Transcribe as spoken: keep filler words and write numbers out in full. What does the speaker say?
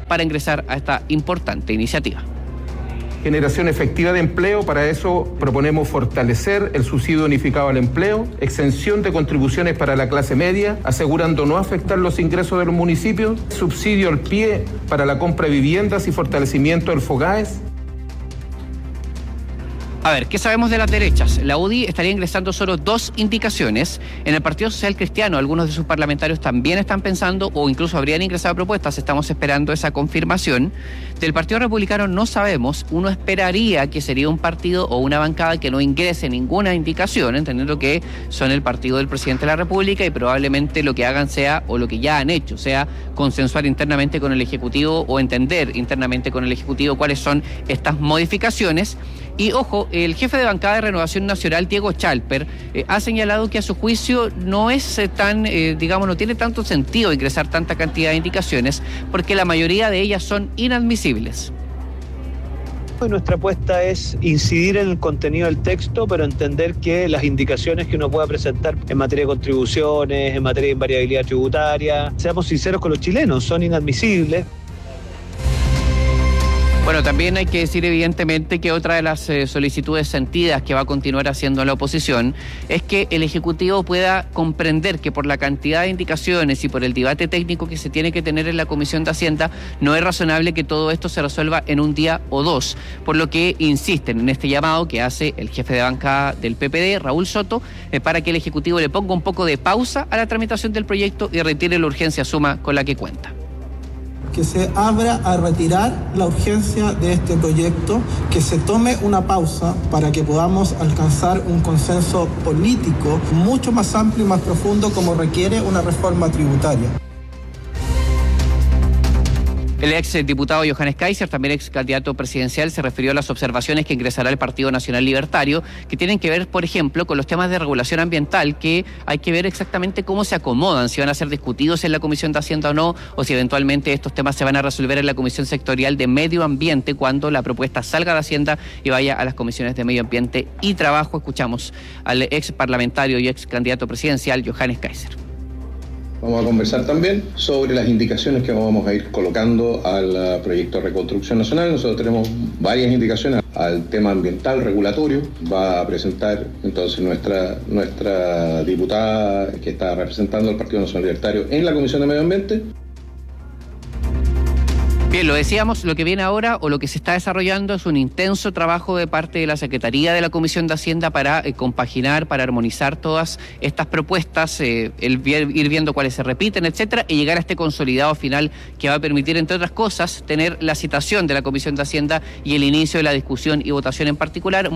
para ingresar a esta importante iniciativa. Generación efectiva de empleo, para eso proponemos fortalecer el subsidio unificado al empleo, exención de contribuciones para la clase media, asegurando no afectar los ingresos de los municipios, subsidio al pie para la compra de viviendas y fortalecimiento del FOGAES. A ver, ¿qué sabemos de las derechas? La U D I estaría ingresando solo dos indicaciones. En el Partido Social Cristiano, algunos de sus parlamentarios también están pensando o incluso habrían ingresado propuestas. Estamos esperando esa confirmación. Del Partido Republicano no sabemos. Uno esperaría que sería un partido o una bancada que no ingrese ninguna indicación, entendiendo que son el partido del presidente de la República y probablemente lo que hagan sea, o lo que ya han hecho, sea consensuar internamente con el Ejecutivo o entender internamente con el Ejecutivo cuáles son estas modificaciones. Y ojo, el jefe de bancada de Renovación Nacional, Diego Chalper, eh, ha señalado que a su juicio no es eh, tan, eh, digamos, no tiene tanto sentido ingresar tanta cantidad de indicaciones porque la mayoría de ellas son inadmisibles. Nuestra apuesta es incidir en el contenido del texto, pero entender que las indicaciones que uno pueda presentar en materia de contribuciones, en materia de invariabilidad tributaria, seamos sinceros con los chilenos, son inadmisibles. Bueno, también hay que decir evidentemente que otra de las eh, solicitudes sentidas que va a continuar haciendo la oposición es que el Ejecutivo pueda comprender que por la cantidad de indicaciones y por el debate técnico que se tiene que tener en la Comisión de Hacienda, no es razonable que todo esto se resuelva en un día o dos, por lo que insisten en este llamado que hace el jefe de bancada del P P D, Raúl Soto, eh, para que el Ejecutivo le ponga un poco de pausa a la tramitación del proyecto y retire la urgencia suma con la que cuenta. Que se abra a retirar la urgencia de este proyecto, que se tome una pausa para que podamos alcanzar un consenso político mucho más amplio y más profundo como requiere una reforma tributaria. El ex diputado Johannes Kaiser, también ex candidato presidencial, se refirió a las observaciones que ingresará el Partido Nacional Libertario, que tienen que ver, por ejemplo, con los temas de regulación ambiental, que hay que ver exactamente cómo se acomodan, si van a ser discutidos en la Comisión de Hacienda o no, o si eventualmente estos temas se van a resolver en la Comisión Sectorial de Medio Ambiente cuando la propuesta salga de Hacienda y vaya a las comisiones de Medio Ambiente y Trabajo. Escuchamos al ex parlamentario y ex candidato presidencial Johannes Kaiser. Vamos a conversar también sobre las indicaciones que vamos a ir colocando al proyecto de reconstrucción nacional. Nosotros tenemos varias indicaciones al tema ambiental, regulatorio. Va a presentar entonces nuestra, nuestra diputada que está representando al Partido Nacional Libertario en la Comisión de Medio Ambiente. Bien, lo decíamos, lo que viene ahora o lo que se está desarrollando es un intenso trabajo de parte de la Secretaría de la Comisión de Hacienda para eh, compaginar, para armonizar todas estas propuestas, eh, el, ir viendo cuáles se repiten, etcétera, y llegar a este consolidado final que va a permitir, entre otras cosas, tener la citación de la Comisión de Hacienda y el inicio de la discusión y votación en particular.